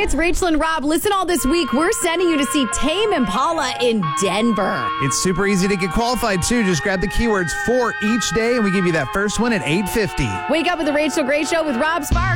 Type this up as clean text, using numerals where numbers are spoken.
it's Rachel and Rob. Listen, all this week, we're sending you to see Tame Impala in Denver. It's super easy to get qualified, too. Just grab the keywords for each day, and we give you that first one at 8:50. Wake up with the Rachel Gray Show with Rob Sparks.